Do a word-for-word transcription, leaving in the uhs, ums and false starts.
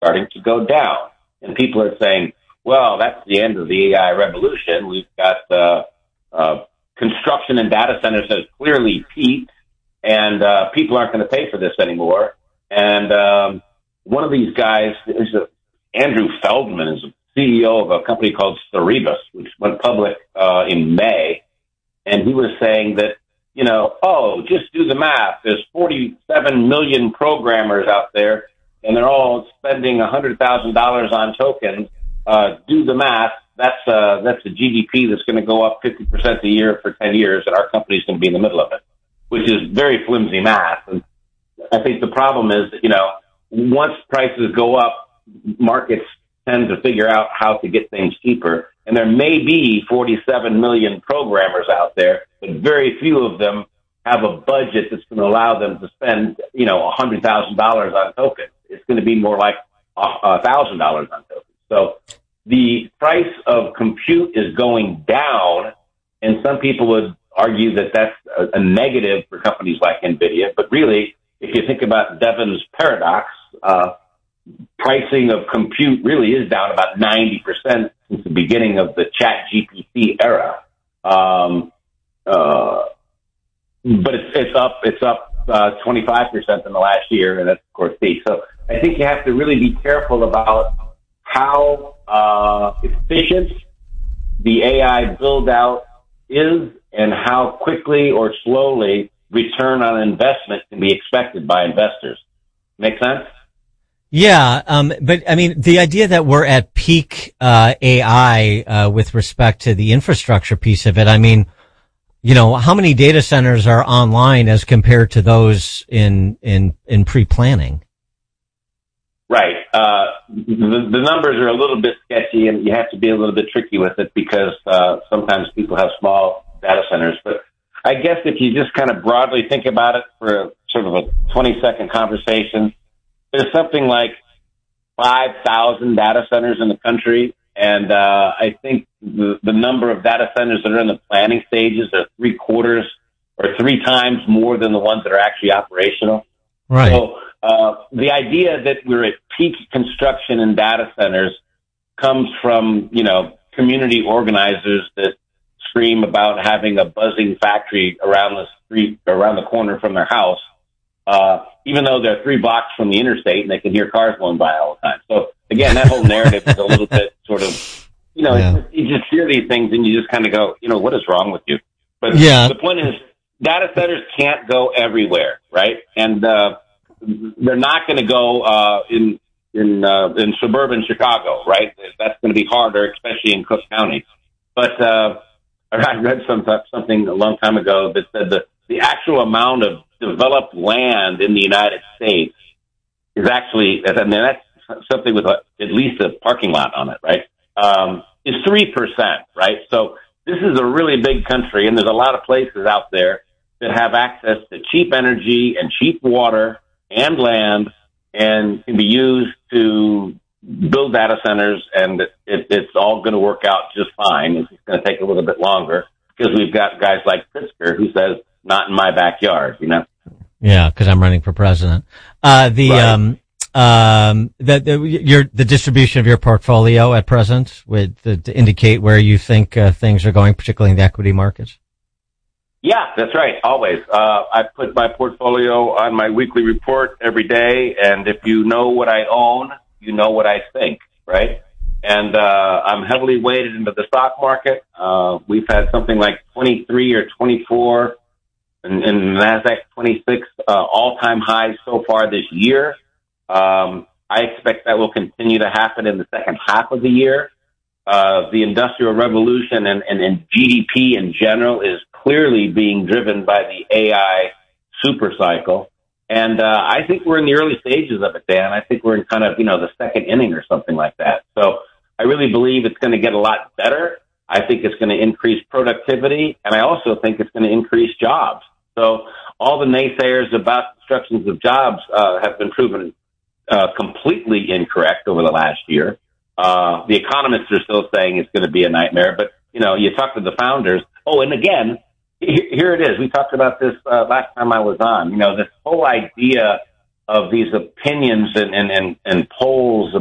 starting to go down. And people are saying, well, that's the end of the A I revolution. We've got uh, uh, construction and data centers has clearly peaked, and uh, people aren't going to pay for this anymore. And um, one of these guys is a, Andrew Feldman, is a C E O of a company called Cerebus, which went public uh, in May. And he was saying that, you know, oh, just do the math. There's forty-seven million programmers out there, and they're all spending one hundred thousand dollars on tokens. Uh, do the math. That's uh, that's a G D P that's going to go up fifty percent a year for ten years, and our company's going to be in the middle of it, which is very flimsy math. And I think the problem is that, you know, once prices go up, markets tend to figure out how to get things cheaper. And there may be forty-seven million programmers out there, but very few of them have a budget that's going to allow them to spend, you know, one hundred thousand dollars on tokens. It's going to be more like one thousand dollars on tokens. So the price of compute is going down, and some people would argue that that's a, a negative for companies like NVIDIA. But really, if you think about Devon's paradox, uh, pricing of compute really is down about ninety percent since the beginning of the Chat G P T era. Um, uh, but it's, it's up, it's up, uh, twenty-five percent in the last year, and that's, of course, peak. So I think you have to really be careful about how, uh, efficient the A I build out is and how quickly or slowly return on investment can be expected by investors. Make sense? Yeah, um, but I mean, the idea that we're at peak uh, A I uh, with respect to the infrastructure piece of it, I mean, you know, how many data centers are online as compared to those in in in pre-planning? Right. Uh, the, the numbers are a little bit sketchy, and you have to be a little bit tricky with it because uh, sometimes people have small data centers. But I guess if you just kind of broadly think about it for a, sort of a twenty-second conversation, there's something like five thousand data centers in the country, and uh, I think the, the number of data centers that are in the planning stages are three quarters or three times more than the ones that are actually operational. Right. So uh, the idea that we're at peak construction in data centers comes from, you know, community organizers that scream about having a buzzing factory around the street, around the corner from their house. Uh, even though they're three blocks from the interstate and they can hear cars going by all the time. So again, that whole narrative is a little bit sort of, you know, yeah. you just hear these things and you just kind of go, you know, what is wrong with you? But yeah. The point is, data centers can't go everywhere, right? And uh, they're not going to go uh, in in uh, in suburban Chicago, right? That's going to be harder, especially in Cook County. But uh, I read some something a long time ago that said that the actual amount of developed land in the United States is actually, I mean, that's something with a, at least a parking lot on it, right? Um, is three percent, right? So this is a really big country, and there's a lot of places out there that have access to cheap energy and cheap water and land and can be used to build data centers, and it, it's all going to work out just fine. It's just going to take a little bit longer because we've got guys like Pritzker who says, not in my backyard, you know? Yeah, because I'm running for president. Uh, the, right. um, um, the, the, your, the distribution of your portfolio at present with, the, to indicate where you think, uh, things are going, particularly in the equity markets? Yeah, that's right. Always. Uh, I put my portfolio on my weekly report every day. And if you know what I own, you know what I think, right? And, uh, I'm heavily weighted into the stock market. Uh, we've had something like twenty-three or twenty-four and, and NASDAQ twenty-six, uh, all-time highs so far this year. Um, I expect that will continue to happen in the second half of the year. Uh, the Industrial Revolution and, and, and G D P in general is clearly being driven by the A I super cycle. And, uh, I think we're in the early stages of it, Dan. I think we're in kind of, you know, the second inning or something like that. So I really believe it's going to get a lot better. I think it's going to increase productivity, and I also think it's going to increase jobs. So all the naysayers about destructions of jobs uh, have been proven uh, completely incorrect over the last year. Uh, the economists are still saying it's going to be a nightmare, but, you know, you talk to the founders. Oh, and again, here it is. We talked about this uh, last time I was on. You know, this whole idea of these opinions and, and, and, and polls